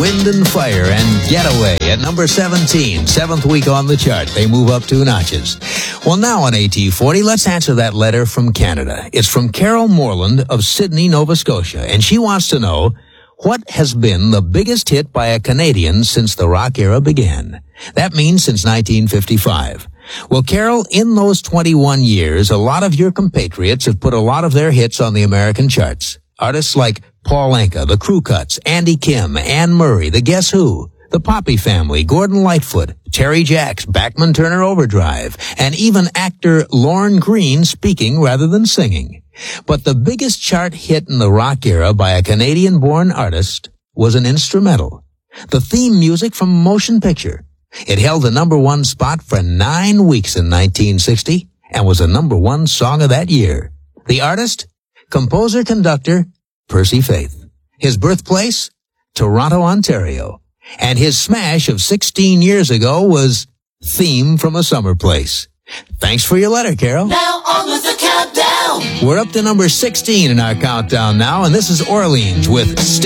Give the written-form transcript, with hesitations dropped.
Wind and Fire and Getaway at number 17, 7th week on the chart. They move up 2 notches. Well, now on AT40, let's answer that letter from Canada. It's from Carol Moreland of Sydney, Nova Scotia, and she wants to know, what has been the biggest hit by a Canadian since the rock era began? That means since 1955. Well, Carol, in those 21 years, a lot of your compatriots have put a lot of their hits on the American charts. Artists like Paul Anka, the Crew Cuts, Andy Kim, Anne Murray, the Guess Who, the Poppy Family, Gordon Lightfoot, Terry Jacks, Bachman Turner Overdrive, and even actor Lorne Greene speaking rather than singing. But the biggest chart hit in the rock era by a Canadian-born artist was an instrumental, the theme music from a motion picture. It held the number 1 spot for 9 weeks in 1960 and was the number 1 song of that year. The artist? Composer-conductor Percy Faith. His birthplace? Toronto, Ontario. And his smash of 16 years ago was Theme from a Summer Place. Thanks for your letter, Carol. Now on with the countdown. We're up to number 16 in our countdown now, and this is Orleans with